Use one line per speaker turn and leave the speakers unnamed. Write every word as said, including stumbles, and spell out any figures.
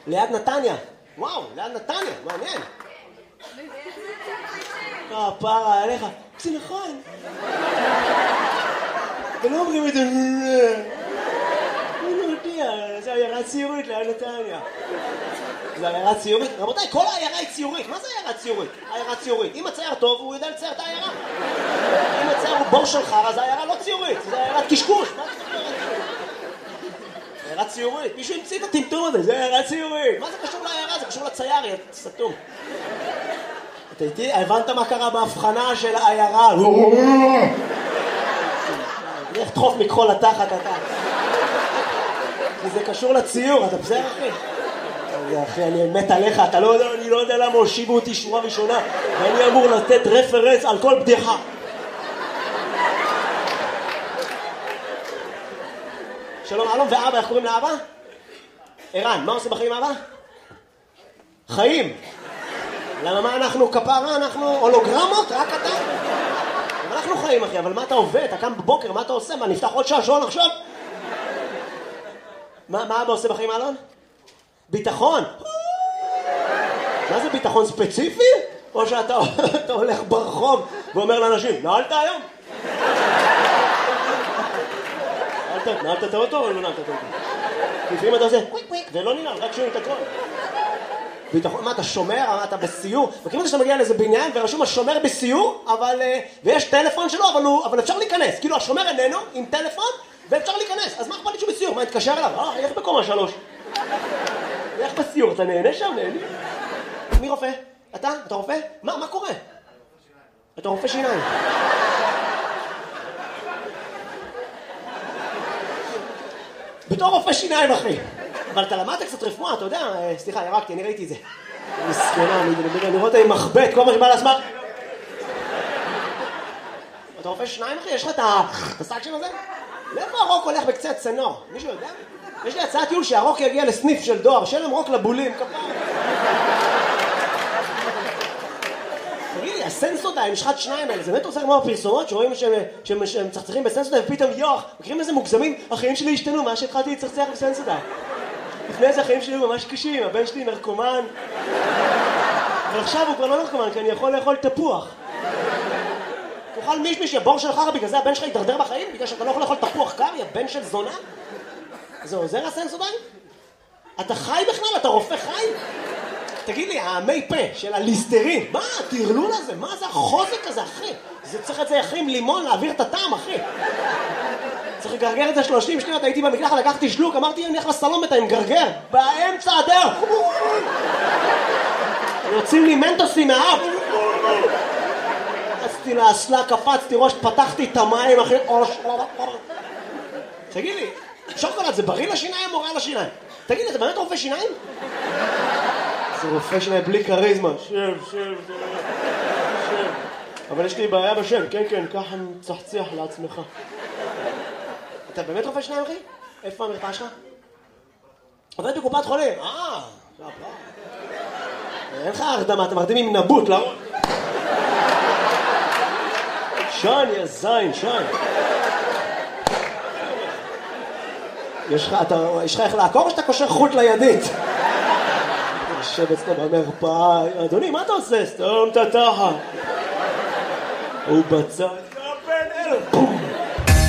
ליד נתניה. וואו, ליד נתניה, מעניין. אה, פרה, עליך. זה נכון. אתם לא אומרים את זה. אני לא יודע, זה עיירה ציורית ליד נתניה. זה עיירה ציורית? רבותיי, כל העיירה היא ציורית. מה זה עיירה ציורית? עיירה ציורית. אם הצייר טוב, הוא יודע לצייר את העיירה. אם הצייר הוא בור של חרא, זה עיירה לא ציורית. זה עיירת קשקוש. מה זה עיירה ציורית? מישהו המציא את הטמטום הזה, זה עיירה ציורית. מה זה קשור לעיירה? זה קשור לצייר, יא סתום. אתה איתי? הבנת מה קרה בהבחנה של העיירה? איך תחוף מכחול לתחת אתה? כי זה קשור לציור, אתה בסדר אחי? אחי, אני מת עליך, אתה לא יודע, אני לא יודע למה הושיבו אותי שורה ראשונה ואני אמור לתת רפרנס על כל בדיחה. שלום, אלום ואבא, איך קוראים לאבא? ערן, מה עושים בחיים אבא? חיים. למה מה אנחנו כפרה? אנחנו הולוגרמות? רק אתה? אבל אנחנו חיים אחי, אבל מה אתה עובד? אתה קם בבוקר, מה אתה עושה? מה, נפתח עוד שעשון עכשיו? מה, מה אבא עושה בחיים אלון? ביטחון. מה זה ביטחון ספציפי? או שאתה אתה הולך ברחוב ואומר לאנשים, נעלת היום? נעלת, נעלת את האוטו או לא נעלת את האוטו? לפעמים אתה עושה קוויק קוויק ולא ננעל, רק שומעים את הכל. ביטחון, מה אתה שומר? אתה בסיור? וכאילו אתה שאתה מגיע לאיזה בניין ורשום השומר בסיור, אבל, ויש טלפון שלו, אבל, הוא, אבל אפשר להיכנס. כאילו השומר איננו עם טלפון ואפשר להיכנס. אז מה אכפת לי שהוא בסיור? מה, התקשר אליו? אה, איך בקומה שלוש? איך בסיור? אתה נהנה שם? נהנה? מי רופא? אתה? אתה רופא? מה? מה קורה? אתה רופא שיניים. בתור רופא שיניים, אחי. אבל אתה למדת קצת רפואה, אתה יודע? סליחה, ירקתי, אני ראיתי את זה. מסכנה, אני רואה אותה עם מחבט, כל מה שבא לעצמה. אתה רופא שיניים, אחי? יש לך את הסאקשן הזה? לאיפה הרוק הולך בקצה הצינור? מישהו יודע? יש לי הצעת טיול שהרוק יגיע לסניף של דואר, שאין להם רוק לבולים, כפר. תגיד לי, הסנסודיים, יש לך את שניים האלה, זה באמת עושה כמו הפרסומות שרואים שהם מצחצחים בסנסודיים ופתאום יוח, מכירים איזה מוגזמים? החיים שלי השתנו, מה שהתחלתי לצחצח בסנסודיים. לפני זה החיים שלי ממש קשים, הבן שלי נרקומן. אבל עכשיו הוא כבר לא נרקומן, כי אני יכול לאכול תפוח. תאכל מישמי שהבור שלך, בגלל זה הבן שלך ידרדר בחיים? בגלל שאתה לא יכול לאכול תפוח קר, יא בן של זונה? זה עוזר הסנסודיים? אתה חי בכלל? אתה רופא חי? תגיד לי, המי פה של הליסטרין, מה התרלול הזה? מה זה החוזק הזה, אחי? זה צריך את זה אחי עם לימון להעביר את הטעם, אחי. צריך לגרגר את זה שלושים שניות, הייתי במקלחת, לקחתי שלוק, אמרתי, אני הולך לסלום את המגרגר, באמצע הדרך. יוצאים לי מנטוסים מהאף. קפצתי לאסלה, קפצתי ראש, פתחתי את המים, אחי. תגיד לי, שוקולד זה בריא לשיניים או רע לשיניים? תגיד לי, אתה באמת רופא שיניים? זה רופא שיניים בלי קריזמה. שב, שב, שב. אבל יש לי בעיה בשם, כן, כן, ככה מצחצח לעצמך. אתה באמת רופא שיניים, אחי? איפה המרפאה שלך? עובד בקופת חולים. אה, אין לך הרדמה, אתה מרדים עם נבוט, לא? שן, יא זין, שן. יש לך, אתה, יש לך איך לעקור או שאתה קושר חוט לידית? יושב אצלו במרפאה, אדוני, מה אתה עושה? סתום את התחת. הוא בצד.